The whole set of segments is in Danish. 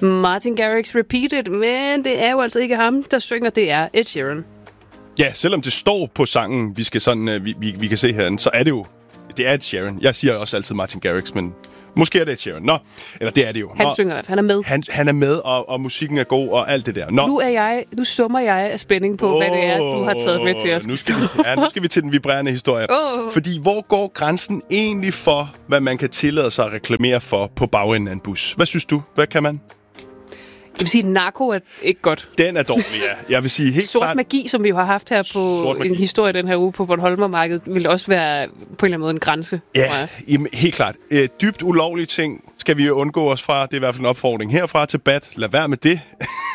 Martin Garrix Repeated, men det er jo altså ikke ham, der synger, det er Ed Sheeran. Ja, selvom det står på sangen, vi skal sådan, vi kan se herinde, så er det jo, det er Ed Sheeran. Jeg siger også altid Martin Garrix, men måske er det Ed Sheeran. Nå, eller det er det jo. Han synger, han er med. Han er med, og musikken er god, og alt det der. Nå. Nu summer jeg af spænding på, hvad det er, du har taget med til os. Nu skal vi til den vibrerende historie. Fordi hvor går grænsen egentlig for, hvad man kan tillade sig at reklamere for på bagenden af en bus? Hvad synes du? Hvad kan man? Jeg vil sige, at narko er ikke godt. Den er dårlig, ja. Jeg vil sige helt sort klart, magi, som vi jo har haft her på en historie den her uge på Bornholmermarkedet, vil også være på en eller anden måde en grænse. Ja, helt klart. Dybt ulovlige ting skal vi jo undgå os fra. Det er i hvert fald en opfordring herfra til BAT. Lad være med det.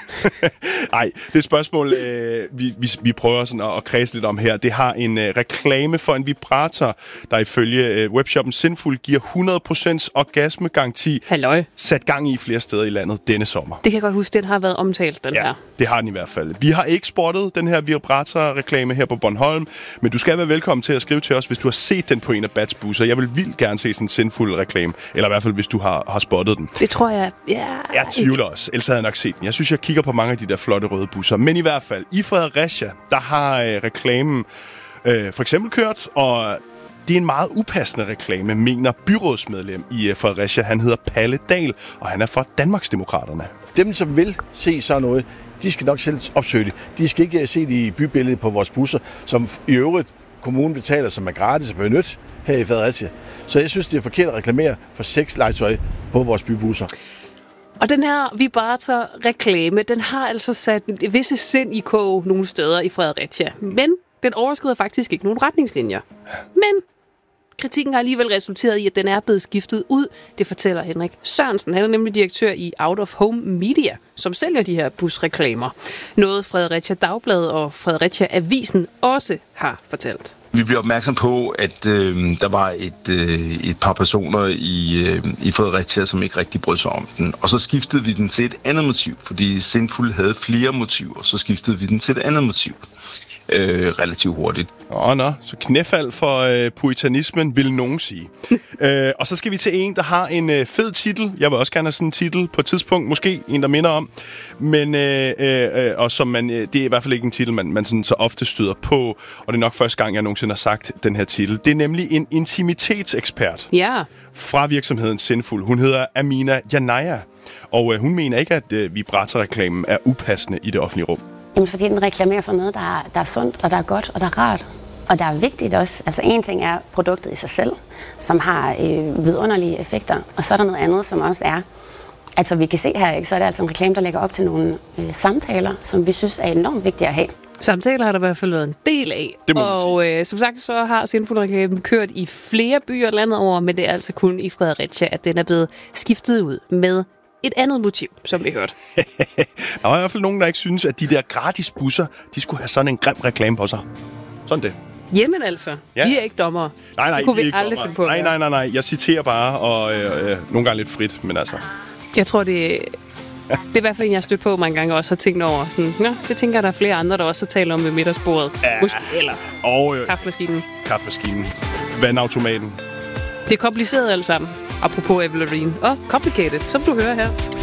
Nej, det spørgsmål, vi prøver sådan at kredse lidt om her, det har en reklame for en vibrator, der ifølge webshoppen Sinful giver 100% orgasmegaranti. Halløj. Sat gang i flere steder i landet denne sommer. Det kan jeg godt huske, den har været omtalt, den her. Det har den i hvert fald. Vi har ikke spottet den her vibrator-reklame her på Bornholm, men du skal være velkommen til at skrive til os, hvis du har set den på en af Bats busser. Jeg vil vildt gerne se sådan en Sinful-reklame, eller i hvert fald, hvis du har spottet den. Det tror jeg, Jeg tvivler også, ellers havde jeg nok set den. Jeg synes, jeg kigger på mange af de der flotte røde busser. Men i hvert fald, i Fredericia, der har reklamen for eksempel kørt, og det er en meget upassende reklame, mener byrådsmedlem i Fredericia. Han hedder Palle Dahl, og han er fra Danmarksdemokraterne. Dem, som vil se sådan noget, de skal nok selv opsøge det. De skal ikke se det i bybilledet på vores busser, som i øvrigt kommunen betaler, som er gratis at benytte her i Fredericia. Så jeg synes, det er forkert at reklamere for sexlegetøj på vores bybusser. Og den her vibrator-reklame, den har altså sat visse sind i kog nogle steder i Fredericia. Men den overskrider faktisk ikke nogen retningslinjer. Men kritikken har alligevel resulteret i, at den er blevet skiftet ud. Det fortæller Henrik Sørensen. Han er nemlig direktør i Out of Home Media, som sælger de her busreklamer. Noget Fredericia Dagblad og Fredericia Avisen også har fortalt. Vi bliver opmærksom på, at der var et par personer i Fredericia, som ikke rigtig brød sig om den. Og så skiftede vi den til et andet motiv, fordi Sinful havde flere motiver. Så skiftede vi den til et andet motiv relativt hurtigt. Så knæfald for puritanismen, vil nogen sige. Og så skal vi til en, der har en fed titel. Jeg vil også gerne have sådan en titel på et tidspunkt. Måske en, der minder om. Men, og som det er i hvert fald ikke en titel, man sådan så ofte støder på. Og det er nok første gang, jeg nogensinde har sagt den her titel. Det er nemlig en intimitetsekspert. Ja. Fra virksomheden Sinful. Hun hedder Amina Janaya. Og hun mener ikke, at vibratorreklamen er upassende i det offentlige rum. Jamen, fordi den reklamerer for noget, der er sundt, og der er godt, og der er rart. Og der er vigtigt også. Altså en ting er produktet i sig selv, som har vidunderlige effekter. Og så er der noget andet, som også er, altså vi kan se her, ikke, så er det altså en reklame, der lægger op til nogle samtaler, som vi synes er enormt vigtige at have. Samtaler har der i hvert fald været en del af. Og som sagt, så har Sinful-reklamen kørt i flere byer landet over, men det er altså kun i Fredericia, at den er blevet skiftet ud med et andet motiv, som vi hørte. Der var i hvert fald nogen, der ikke synes, at de der gratis busser, de skulle have sådan en grim reklame på sig. Sådan det. Jamen altså, vi er ikke dommere. Nej, det kunne vi ikke aldrig finde på. Nej. Jeg citerer bare, og nogle gange lidt frit, men altså. Jeg tror, det er i hvert fald en, jeg har stødt på mange gange, og også har tænkt over. Sådan, det tænker jeg, der er flere andre, der også har talt om ved middagsbordet. Måske, eller Kaffemaskinen. Vandautomaten. Det er kompliceret alt sammen. Apropos Avril Lavigne. Og complicated, som du hører her.